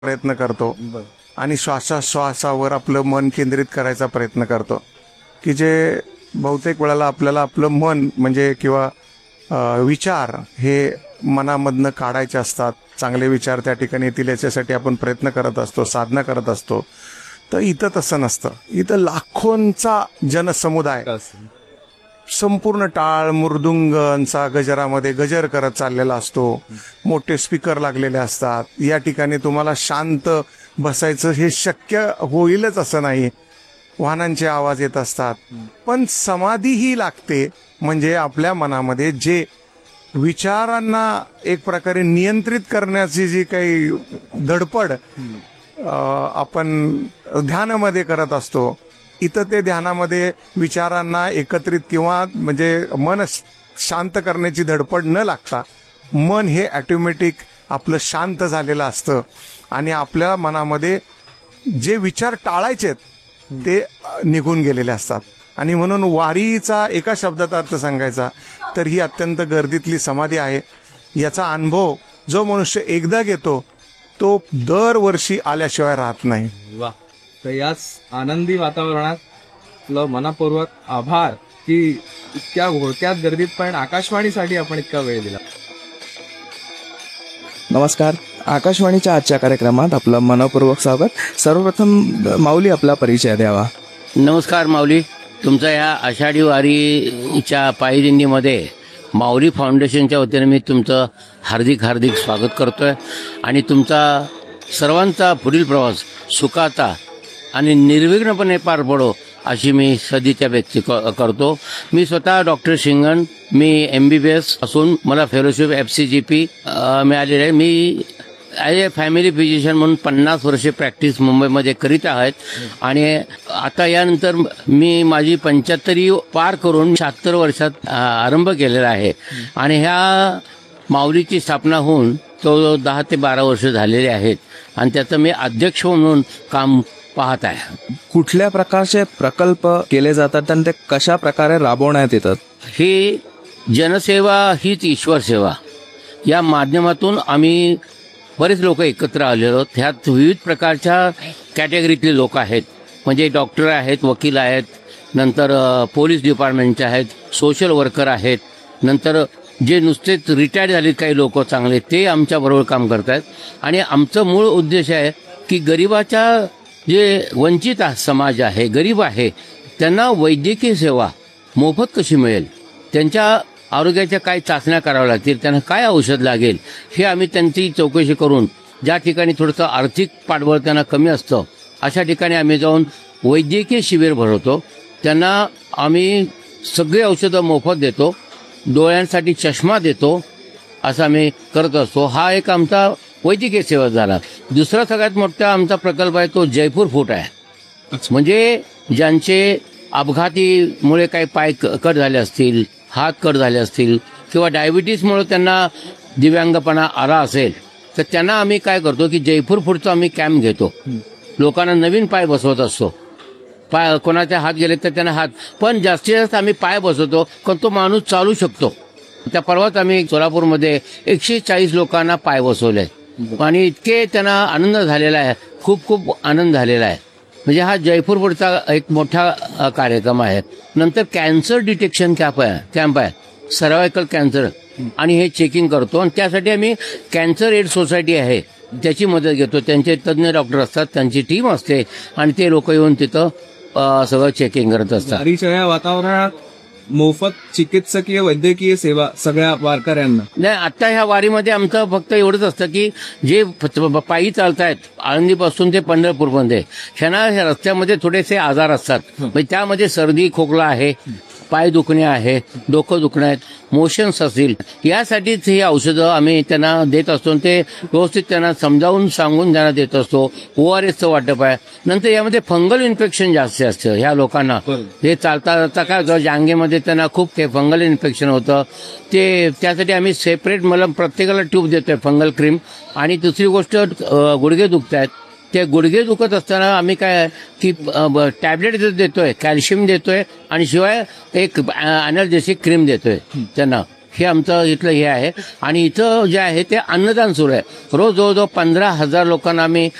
प्रयत्न करतो आणि श्वासाश्वासावर आपलं मन केंद्रित करायचा प्रयत्न करतो, की जे बहुतेक वेळेला आपल्याला आपलं मन म्हणजे किंवा विचार हे मनामधनं काढायचे असतात. चांगले विचार त्या ठिकाणी येतील याच्यासाठी आपण प्रयत्न करत असतो, साधना करत असतो. तर इथं तसं नसतं. इथं लाखोंचा जनसमुदाय संपूर्ण टाळ मृदुंगांचा गजरामध्ये गजर करत चाललेला असतो. मोठे स्पीकर लागलेले असतात. या ठिकाणी तुम्हाला शांत बसायचं हे शक्य होईलच असं नाही. वाहनांचे आवाज येत असतात, पण समाधीही लागते. म्हणजे आपल्या मनामध्ये जे विचारांना एक प्रकारे नियंत्रित करण्याची जी काही धडपड आपण ध्यानामध्ये करत असतो, इथं ते ध्यानामध्ये विचारांना एकत्रित किंवा म्हणजे मन शांत करण्याची धडपड न लागता मन हे ऑटोमॅटिक आपलं शांत झालेलं असतं आणि आपल्या मनामध्ये जे विचार टाळायचे ते निघून गेलेले असतात. आणि म्हणून वारीचा एका शब्दात अर्थ सांगायचा तर ही अत्यंत गर्दीतली समाधी आहे. याचा अनुभव जो मनुष्य एकदा घेतो तो दरवर्षी आल्याशिवाय राहत नाही. वा, तर याच आनंदी वातावरणात आपलं मनपूर्वक आभार की इतक्या घोळक्यात गर्दीत पण आकाशवाणीसाठी आपण इतका वेळ दिला. नमस्कार, आकाशवाणीच्या आजच्या कार्यक्रमात आपलं मनपूर्वक स्वागत. सर्वप्रथम माऊली आपला परिचय द्यावा. नमस्कार माऊली, तुमचा या आषाढी वारीच्या पायदिंडीमध्ये माऊली फाउंडेशनच्या वतीने मी तुमचं हार्दिक हार्दिक स्वागत करतोय आणि तुमचा सर्वांचा पुढील प्रवास सुखाचा आणि निर्विघ्नपणे पार पडो अशी मी सदिच्छा व्यक्त करतो. मी स्वतः डॉक्टर शिंगण, मी MBBS असून मला फेलोशिप FCGP मिळालेली आहे. मी ॲज ए फॅमिली फिजिशियन म्हणून 50 वर्षे प्रॅक्टिस मुंबईमध्ये करीत आहेत आणि आता यानंतर मी माझी 75 पार करून 76 वर्षात आरंभ केलेला आहे आणि ह्या माऊलीची स्थापना होऊन तो 10 ते 12 वर्ष झालेले आहेत आणि त्याचं मी अध्यक्ष म्हणून काम पाहत आहे. कुठल्या प्रकारचे प्रकल्प केले जातात आणि ते कशा प्रकारे राबवण्यात येतात? ही जनसेवा हीच ईश्वर सेवा या माध्यमातून आम्ही बरेच लोक एकत्र आलेलो आहोत. ह्यात विविध प्रकारच्या कॅटेगरीतले लोक आहेत. म्हणजे डॉक्टर आहेत, वकील आहेत, नंतर पोलीस डिपार्टमेंटचे आहेत, सोशल वर्कर आहेत, नंतर जे नुसतेच रिटायर्ड झालेत काही लोक चांगले ते आमच्याबरोबर काम करत आहेत. आणि आमचं मूळ उद्देश आहे की गरिबाच्या जे वंचित समाज आहे, गरीब आहे, त्यांना वैद्यकीय सेवा मोफत कशी मिळेल, त्यांच्या आरोग्याच्या काय चाचण्या कराव्या लागतील, त्यांना काय औषध लागेल हे आम्ही त्यांची चौकशी करून ज्या ठिकाणी थोडंसं आर्थिक पाठबळ त्यांना कमी असतं अशा ठिकाणी आम्ही जाऊन वैद्यकीय शिबिर भरवतो. त्यांना आम्ही सगळी औषधं मोफत देतो, डोळ्यांसाठी चष्मा देतो, असं आम्ही करत असतो. हा एक आमचा वैद्यकीय सेवा झाला. दुसरा सगळ्यात मोठा आमचा प्रकल्प आहे तो जयपूर फूट आहे. म्हणजे ज्यांचे अपघातीमुळे काही पाय कट झाले असतील, हात कट झाले असतील किंवा डायबिटीसमुळे त्यांना दिव्यांगपणा आला असेल तर त्यांना आम्ही काय करतो की जयपूर फूटचा आम्ही कॅम्प घेतो. लोकांना नवीन पाय बसवत असतो. पाय कोणाचे हात गेले तर त्यांना हात, पण जास्तीत जास्त आम्ही पाय बसवतो कारण तो माणूस चालू शकतो. त्या परवाच आम्ही सोलापूरमध्ये 140 लोकांना पाय बसवले आणि इतके त्यांना आनंद झालेला आहे, खूप खूप आनंद झालेला आहे. म्हणजे हा जयपूर फूटचा एक मोठा कार्यक्रम आहे. नंतर कॅन्सर डिटेक्शन कॅम्प आहे, सर्वायकल कॅन्सर, आणि हे चेकिंग करतो आणि त्यासाठी आम्ही कॅन्सर एड सोसायटी आहे त्याची मदत घेतो. त्यांचे तज्ज्ञ डॉक्टर असतात, त्यांची टीम असते आणि ते लोक येऊन तिथं सगळं चेकिंग करत असतात. वारीच्या या वातावरणात मोफत चिकित्सकीय वैद्यकीय सेवा सगळ्या वारकऱ्यांना. नाही, आता ह्या वारीमध्ये आमचं फक्त एवढंच असतं की जे पायी चालतायत आळंदीपासून ते पंढरपूरमध्ये, ह्यांना रस्त्यामध्ये थोडेसे आजार असतात. म्हणजे त्यामध्ये सर्दी खोकला आहे, पाय दुखणे आहे, डोकं दुखणं आहेत, मोशन्स असतील, यासाठीच ही औषधं आम्ही त्यांना देत असतो. ते व्यवस्थित त्यांना समजावून सांगून त्यांना देत असतो. ORSचं वाटप आहे. नंतर यामध्ये फंगल इन्फेक्शन जास्त असतं ह्या लोकांना. हे चालता चालता काय होतं, जांगेमध्ये त्यांना खूप काही फंगल इन्फेक्शन होतं. ते त्यासाठी आम्ही सेपरेट मलम प्रत्येकाला ट्यूब देतोय, फंगल क्रीम. आणि दुसरी गोष्ट गुडघे दुखत आहेत, ते गुडघे दुखत असताना आम्ही काय की टॅबलेट देतोय, कॅल्शियम देतोय आणि शिवाय एक अनर्जेसिक क्रीम देतोय त्यांना. हे आमचं इथलं हे आहे. आणि इथं जे आहे ते अन्नदान सुरू आहे. रोज जवळजवळ 15,000 लोकांना आम्ही